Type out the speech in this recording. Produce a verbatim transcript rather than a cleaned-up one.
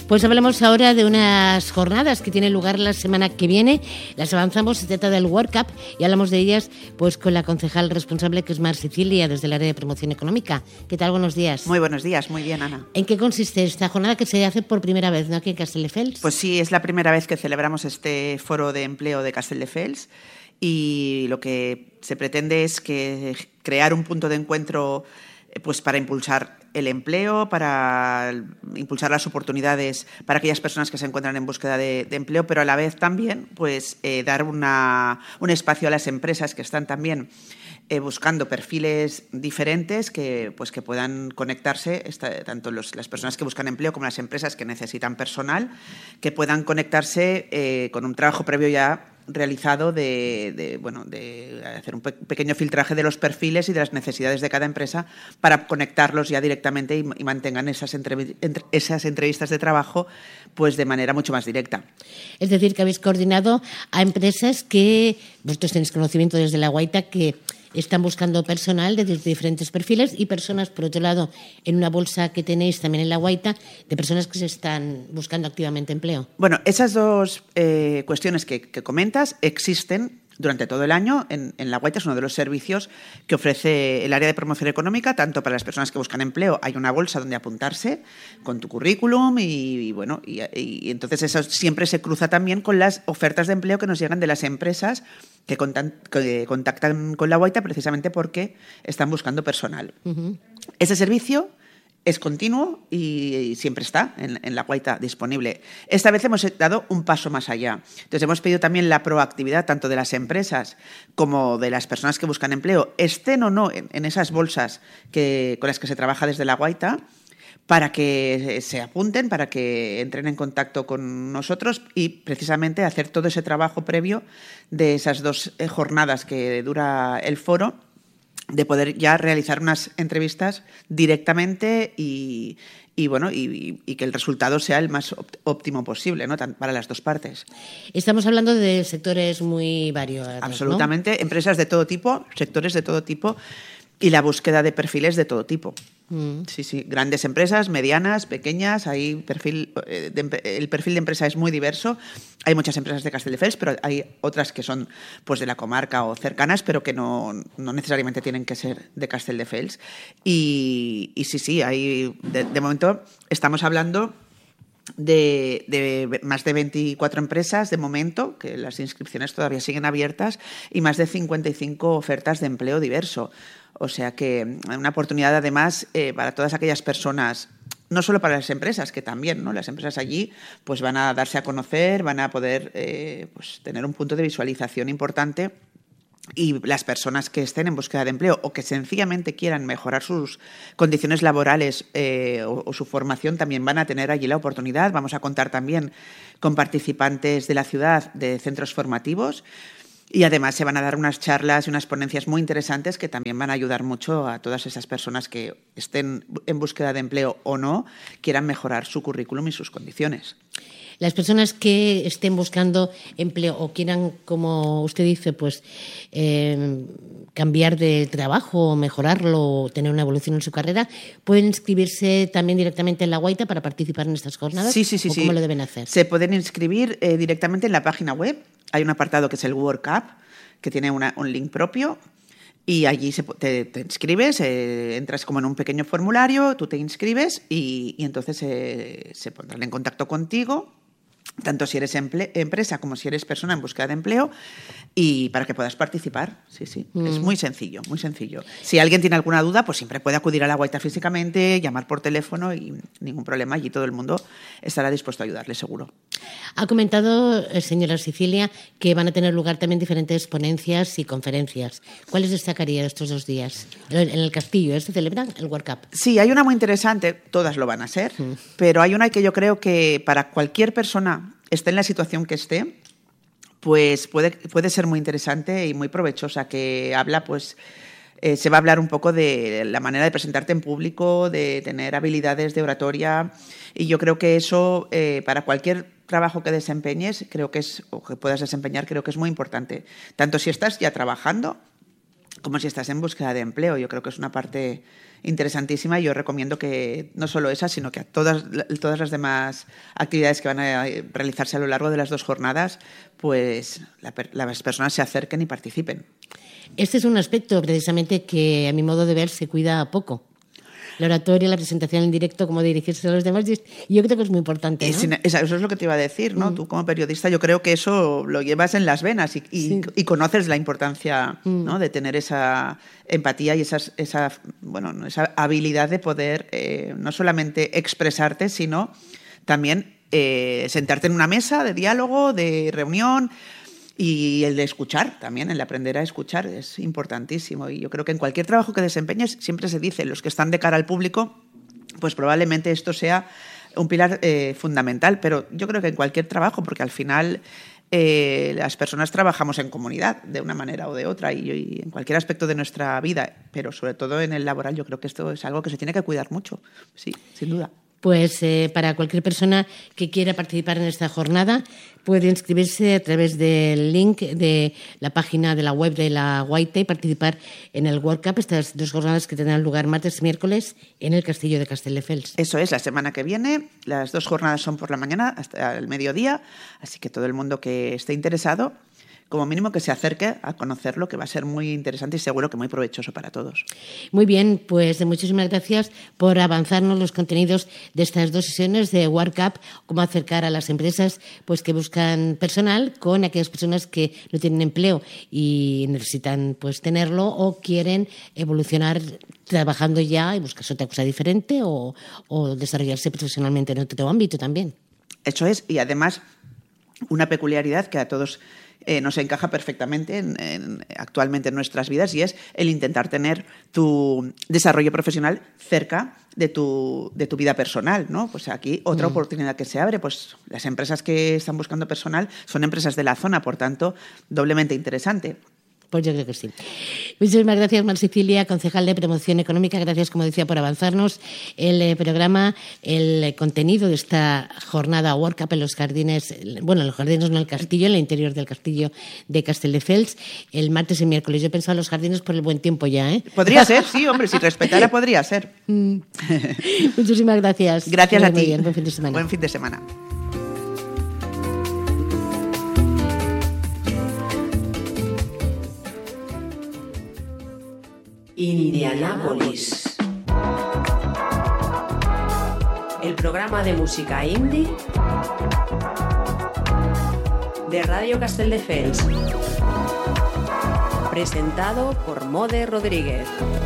Pues hablamos ahora de unas jornadas que tienen lugar la semana que viene. Las avanzamos, se trata del World Cup y hablamos de ellas pues con la concejal responsable, que es Mar Sicilia, desde el área de promoción económica. ¿Qué tal? Buenos días. Muy buenos días, muy bien, Ana. ¿En qué consiste esta jornada que se hace por primera vez, ¿no?, aquí en Castelldefels? Pues sí, es la primera vez que celebramos este foro de empleo de Castelldefels y lo que se pretende es que crear un punto de encuentro pues para impulsar el empleo, para impulsar las oportunidades para aquellas personas que se encuentran en búsqueda de, de empleo, pero a la vez también pues eh, dar una, un espacio a las empresas que están también eh, buscando perfiles diferentes que, pues, que puedan conectarse, esta, tanto los, las personas que buscan empleo como las empresas que necesitan personal, que puedan conectarse eh, con un trabajo previo ya realizado de, de, bueno, de hacer un pe- pequeño filtraje de los perfiles y de las necesidades de cada empresa para conectarlos ya directamente y, y mantengan esas, entrev- entre, esas entrevistas de trabajo pues de manera mucho más directa. Es decir, que habéis coordinado a empresas que vosotros tenéis conocimiento desde la Guaita que están buscando personal de diferentes perfiles y personas, por otro lado, en una bolsa que tenéis también en la Guaita, de personas que se están buscando activamente empleo. Bueno, esas dos eh, cuestiones que, que comentas existen durante todo el año. En, en la Guaita es uno de los servicios que ofrece el área de promoción económica, tanto para las personas que buscan empleo. Hay una bolsa donde apuntarse con tu currículum y, y bueno, y, y entonces eso siempre se cruza también con las ofertas de empleo que nos llegan de las empresas que, contan, que contactan con la Guaita precisamente porque están buscando personal. Uh-huh. Ese servicio es continuo y siempre está en, en la Guaita disponible. Esta vez hemos dado un paso más allá. Entonces hemos pedido también la proactividad tanto de las empresas como de las personas que buscan empleo, estén o no en, en esas bolsas que, con las que se trabaja desde la Guaita, para que se apunten, para que entren en contacto con nosotros y precisamente hacer todo ese trabajo previo de esas dos jornadas que dura el foro, de poder ya realizar unas entrevistas directamente y, y bueno y, y que el resultado sea el más óptimo posible, ¿no?, para las dos partes. Estamos hablando de sectores muy variados, absolutamente, ¿no? Empresas de todo tipo, sectores de todo tipo y la búsqueda de perfiles de todo tipo. Mm. Sí, sí, grandes empresas, medianas, pequeñas, hay perfil, de, el perfil de empresa es muy diverso. Hay muchas empresas de Castelldefels, pero hay otras que son pues de la comarca o cercanas, pero que no, no necesariamente tienen que ser de Castelldefels. Y, y sí, sí, hay, de, de momento estamos hablando De, de más de veinticuatro empresas de momento, que las inscripciones todavía siguen abiertas, y más de cincuenta y cinco ofertas de empleo diverso. O sea que una oportunidad además eh, para todas aquellas personas, no solo para las empresas, que también, ¿no? Las empresas allí pues van a darse a conocer, van a poder eh, pues tener un punto de visualización importante. Y las personas que estén en búsqueda de empleo o que sencillamente quieran mejorar sus condiciones laborales eh, o, o su formación también van a tener allí la oportunidad. Vamos a contar también con participantes de la ciudad de centros formativos y además se van a dar unas charlas y unas ponencias muy interesantes que también van a ayudar mucho a todas esas personas que estén en búsqueda de empleo o no, quieran mejorar su currículum y sus condiciones. Las personas que estén buscando empleo o quieran, como usted dice, pues eh, cambiar de trabajo o mejorarlo o tener una evolución en su carrera, ¿pueden inscribirse también directamente en la Guaita para participar en estas jornadas? Sí, sí, sí. ¿O sí. cómo lo deben hacer? Se pueden inscribir eh, directamente en la página web. Hay un apartado que es el World Cup, que tiene una, un link propio. Y allí se, te, te inscribes, eh, entras como en un pequeño formulario, tú te inscribes y, y entonces eh, se pondrán en contacto contigo, tanto si eres emple- empresa como si eres persona en búsqueda de empleo, y para que puedas participar. Sí, sí, mm. Es muy sencillo, muy sencillo. Si alguien tiene alguna duda, pues siempre puede acudir a la Guaita físicamente, llamar por teléfono y ningún problema. Allí todo el mundo estará dispuesto a ayudarle, seguro. Ha comentado, señora Sicilia, que van a tener lugar también diferentes ponencias y conferencias. ¿Cuáles destacaría de estos dos días? En el Castillo, ¿eh? ¿Se celebra el World Cup? Sí, hay una muy interesante, todas lo van a ser, mm. pero hay una que yo creo que para cualquier persona esté en la situación que esté, pues puede, puede ser muy interesante y muy provechosa, que habla, pues, eh, se va a hablar un poco de la manera de presentarte en público, de tener habilidades de oratoria, y yo creo que eso, eh, para cualquier trabajo que desempeñes, creo que es, o que puedas desempeñar, creo que es muy importante. Tanto si estás ya trabajando, como si estás en búsqueda de empleo. Yo creo que es una parte interesantísima y yo recomiendo que no solo esa, sino que a todas, todas las demás actividades que van a realizarse a lo largo de las dos jornadas, pues la, las personas se acerquen y participen. Este es un aspecto precisamente que a mi modo de ver se cuida poco. La oratoria, la presentación en directo, cómo dirigirse a los demás, yo creo que es muy importante, ¿no? Eso es lo que te iba a decir, ¿no? Mm. Tú como periodista yo creo que eso lo llevas en las venas y, y, sí. y conoces la importancia, mm. ¿no? de tener esa empatía y esas, esa, bueno, esa habilidad de poder eh, no solamente expresarte, sino también eh, sentarte en una mesa de diálogo, de reunión. Y el de escuchar también, el de aprender a escuchar es importantísimo. Y yo creo que en cualquier trabajo que desempeñes siempre se dice, los que están de cara al público, pues probablemente esto sea un pilar eh, fundamental. Pero yo creo que en cualquier trabajo, porque al final eh, las personas trabajamos en comunidad de una manera o de otra y, y en cualquier aspecto de nuestra vida, pero sobre todo en el laboral yo creo que esto es algo que se tiene que cuidar mucho, sí, sin duda. Pues eh, para cualquier persona que quiera participar en esta jornada puede inscribirse a través del link de la página de la web de la Guaita y participar en el World Cup, estas dos jornadas que tendrán lugar martes y miércoles en el Castillo de Castelldefels. Eso es, la semana que viene. Las dos jornadas son por la mañana hasta el mediodía, así que todo el mundo que esté interesado, como mínimo que se acerque a conocerlo, que va a ser muy interesante y seguro que muy provechoso para todos. Muy bien, pues muchísimas gracias por avanzarnos los contenidos de estas dos sesiones de World Cup, cómo acercar a las empresas pues que buscan personal con aquellas personas que no tienen empleo y necesitan pues tenerlo o quieren evolucionar trabajando ya y buscar otra cosa diferente o, o desarrollarse profesionalmente en otro ámbito también. Eso es, y además una peculiaridad que a todos Eh, nos encaja perfectamente en, en, actualmente en nuestras vidas y es el intentar tener tu desarrollo profesional cerca de tu, de tu vida personal, ¿no? Pues aquí otra mm. oportunidad que se abre, pues las empresas que están buscando personal son empresas de la zona, por tanto, doblemente interesante. Pues yo creo que sí. Muchísimas gracias, Mar Sicilia, concejal de Promoción Económica. Gracias, como decía, por avanzarnos el eh, programa, el eh, contenido de esta jornada World Cup en los jardines, bueno, en los jardines no en el castillo, en el interior del castillo de Castelldefels, el martes y miércoles. Yo he pensado en los jardines por el buen tiempo ya, ¿eh? Podría ser, sí, hombre, si respetara podría ser. Muchísimas gracias. Gracias a ti. Muy bien, buen fin de semana. Buen fin de semana. Indianápolis. El programa de música indie de Radio Castelldefels. Presentado por Mode Rodríguez.